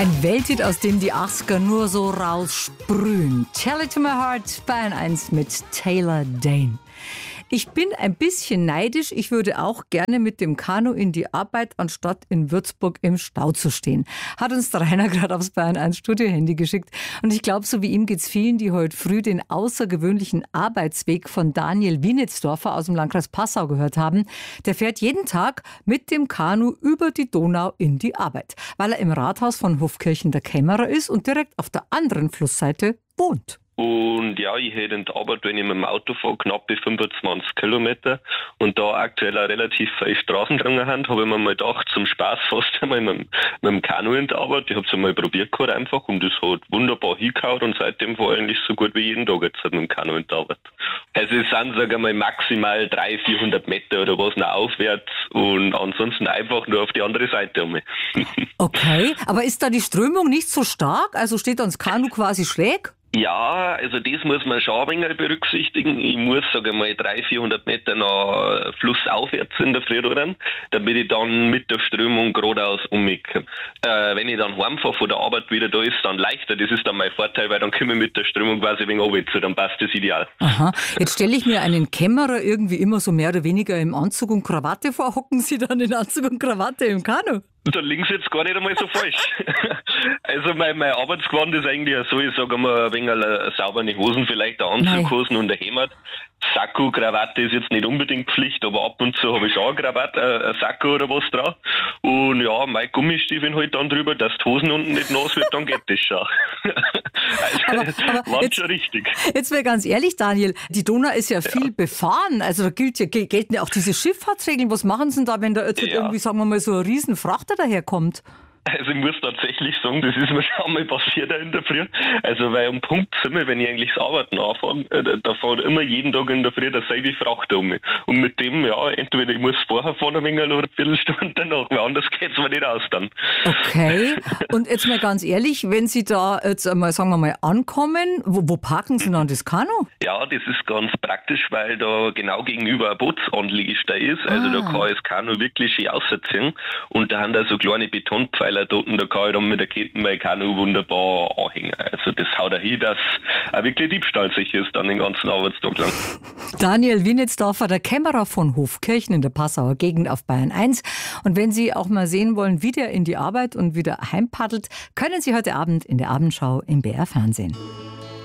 Ein Welthit, aus dem die 80er nur so raussprühen. Tell It To My Heart, Bayern 1 mit Taylor Dayne. Ich bin ein bisschen neidisch. Ich würde auch gerne mit dem Kanu in die Arbeit, anstatt in Würzburg im Stau zu stehen. Hat uns der Rainer gerade aufs Bayern 1 Studio-Handy geschickt. Und ich glaube, so wie ihm geht's vielen, die heute früh den außergewöhnlichen Arbeitsweg von Daniel Wienitzdorfer aus dem Landkreis Passau gehört haben. Der fährt jeden Tag mit dem Kanu über die Donau in die Arbeit, weil er im Rathaus von Hofkirchen der Kämmerer ist und direkt auf der anderen Flussseite wohnt. Und ja, ich hätte in der Arbeit, wenn ich mit dem Auto fahre, knappe 25 Kilometer und da aktuell auch relativ viele Straßen dran haben, habe ich mir mal gedacht, zum Spaß fast einmal mit dem Kanu in der Arbeit. Ich habe es einmal probiert gehabt einfach und das hat wunderbar hingehauen und seitdem fahre ich eigentlich so gut wie jeden Tag jetzt mit dem Kanu in der Arbeit. Also es sind, sagen wir mal, maximal 300-400 Meter oder was noch aufwärts und ansonsten einfach nur auf die andere Seite einmal. Okay, aber ist da die Strömung nicht so stark? Also steht dann das Kanu quasi schräg? Ja, also das muss man schon ein wenig berücksichtigen. Ich muss, sage ich mal, 300-400 Meter nach flussaufwärts in der Früh ran, damit ich dann mit der Strömung geradeaus umkomme. Wenn ich dann heimfahre von der Arbeit wieder, da ist es dann leichter. Das ist dann mein Vorteil, weil dann komme ich mit der Strömung quasi ein wenig runter, dann passt das ideal. Aha, jetzt stelle ich mir einen Kämmerer irgendwie immer so mehr oder weniger im Anzug und Krawatte vor. Hocken Sie dann in Anzug und Krawatte im Kanu? Da liegen sie jetzt gar nicht einmal so falsch. Also mein Arbeitsgewand ist eigentlich so, ich sage mal, ein wenig saubere Hosen, vielleicht eine Anzughosen und ein Hemd. Sakko, Krawatte ist jetzt nicht unbedingt Pflicht, aber ab und zu habe ich schon eine Krawatte, ein Sakko oder was drauf. Und ja, mein Gummistiefeln halt dann drüber, dass die Hosen unten nicht nass wird, dann geht das schon. Also, war schon richtig. Jetzt mal ganz ehrlich, Daniel, die Donau ist ja viel befahren, also da gelten ja auch diese Schifffahrtsregeln. Was machen Sie denn da, wenn da jetzt irgendwie, sagen wir mal, so ein Riesenfrachter daherkommt? Also ich muss tatsächlich sagen, das ist mir schon mal passiert in der Früh. Also weil um Punkt 7, wenn ich eigentlich das Arbeiten anfange, da fährt immer jeden Tag in der Früh derselbe Frachter um mich. Und mit dem, ja, entweder ich muss vorher fahren ein wenig oder eine Viertelstunde danach, weil anders geht's mir nicht aus dann. Okay, und jetzt mal ganz ehrlich, wenn Sie da jetzt einmal, sagen wir mal, ankommen, wo parken Sie dann das Kanu? Ja, das ist ganz praktisch, weil da genau gegenüber ein Bootsanlegestelle ist. Also da kann ich das Kanu wirklich schön rausziehen. Und da haben da so kleine Betonpfeiler dort, da kann ich dann mit der Kette mein Kanu wunderbar anhängen. Also das haut hin, dass auch wirklich diebstahlsicher ist dann den ganzen Arbeitstag lang. Daniel Wienitzdorfer, der Kämmerer von Hofkirchen in der Passauer Gegend auf Bayern 1. Und wenn Sie auch mal sehen wollen, wie der in die Arbeit und wieder heimpaddelt, können Sie heute Abend in der Abendschau im BR Fernsehen.